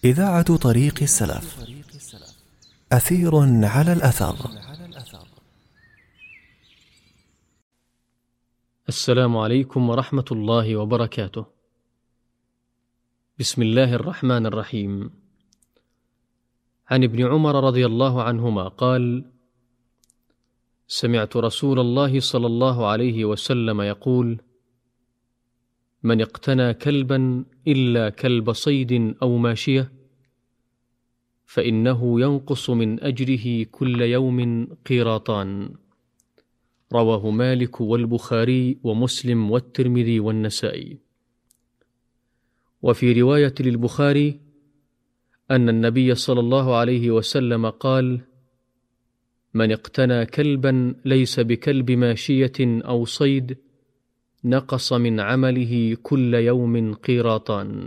إذاعة طريق السلف. أثير على الأثر. السلام عليكم ورحمة الله وبركاته. بسم الله الرحمن الرحيم. عن ابن عمر رضي الله عنهما قال: سمعت رسول الله صلى الله عليه وسلم يقول: من اقتنى كلبا إلا كلب صيد أو ماشية فإنه ينقص من أجره كل يوم قيراطان. رواه مالك والبخاري ومسلم والترمذي والنسائي. وفي رواية للبخاري أن النبي صلى الله عليه وسلم قال: من اقتنى كلبا ليس بكلب ماشية أو صيد نقص من عمله كل يوم قيراطان.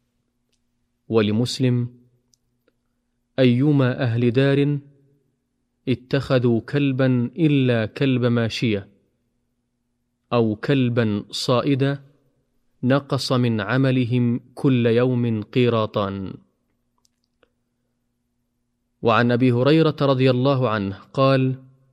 ولمسلم: أيما أهل دار اتخذوا كلبا إلا كلب ماشية أو كلبا صائدا نقص من عملهم كل يوم قيراطان. وعن أبي هريرة رضي الله عنه قال: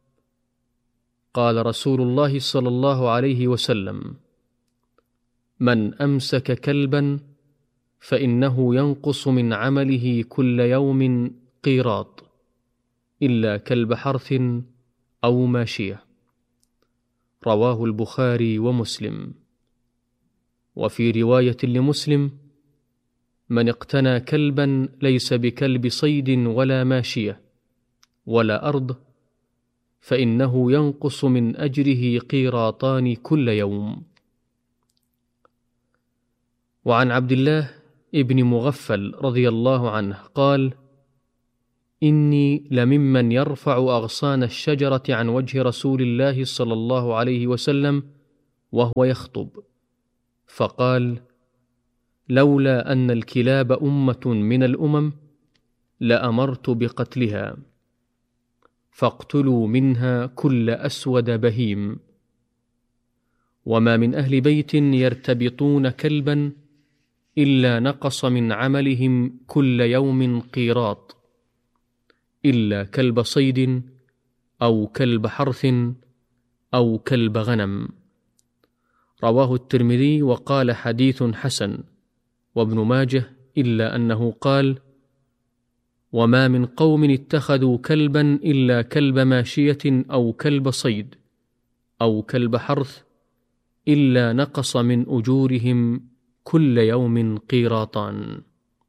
قال رسول الله صلى الله عليه وسلم: من أمسك كلبا فإنه ينقص من عمله كل يوم قيراط إلا كلب حرث أو ماشية. رواه البخاري ومسلم. وفي رواية لمسلم: من اقتنى كلبا ليس بكلب صيد ولا ماشية ولا أرض فإنه ينقص من أجره قيراطان كل يوم. وعن عبد الله ابن مغفل رضي الله عنه قال: إني لممن يرفع أغصان الشجرة عن وجه رسول الله صلى الله عليه وسلم وهو يخطب، فقال: لولا أن الكلاب أمة من الأمم لأمرت بقتلها، فاقتلوا منها كل أسود بهيم. وما من أهل بيت يرتبطون كلبا إلا نقص من عملهم كل يوم قيراط إلا كلب صيد أو كلب حرث أو كلب غنم. رواه الترمذي وقال حديث حسن، وابن ماجه، إلا أنه قال: وما من قوم اتخذوا كلبا إلا كلب ماشية أو كلب صيد أو كلب حرث إلا نقص من أجورهم كل يوم قيراطان.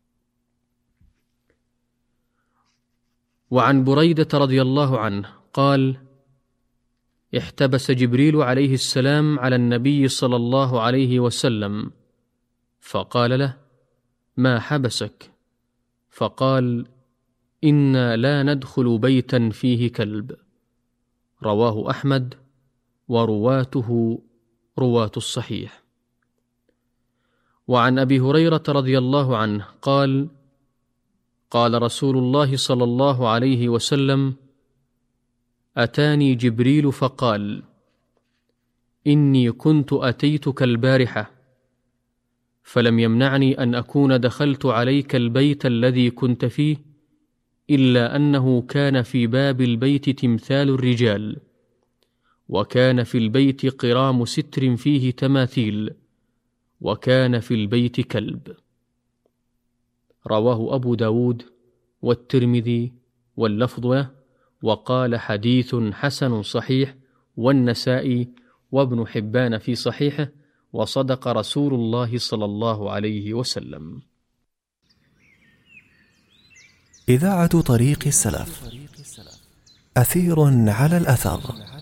وعن بريدة رضي الله عنه قال: احتبس جبريل عليه السلام على النبي صلى الله عليه وسلم، فقال له: ما حبسك؟ فقال: إنا لا ندخل بيتا فيه كلب. رواه أحمد ورواته رواة الصحيح. وعن أبي هريرة رضي الله عنه قال: قال رسول الله صلى الله عليه وسلم: أتاني جبريل فقال: إني كنت أتيتك البارحة فلم يمنعني أن أكون دخلت عليك البيت الذي كنت فيه إلا أنه كان في باب البيت تمثال الرجال، وكان في البيت قرام ستر فيه تماثيل، وكان في البيت كلب. رواه أبو داود والترمذي واللفظ له، وقال حديث حسن صحيح، والنسائي وابن حبان في صحيحه، وصدق رسول الله صلى الله عليه وسلم. إذاعة طريق السلف. أثير على الأثر.